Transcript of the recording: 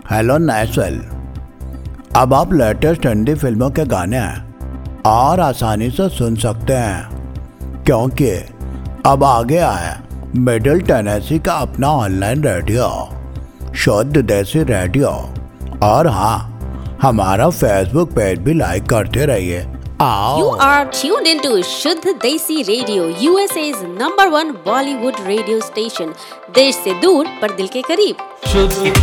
Hello नेस्वेल, अब आप latest Hindi फिल्मों के गाने और आसानी से सुन सकते हैं क्योंकि अब आ गया है मिडिल टेनेसी का अपना ऑनलाइन रेडियो, शुद्ध देसी रेडियो। और हाँ, हमारा फेसबुक पेज भी लाइक करते रहिए। You are tuned into Shuddh Desi Radio, USA's #1 Bollywood radio station. देश से दूर पर दिल के करीब। शुद्ध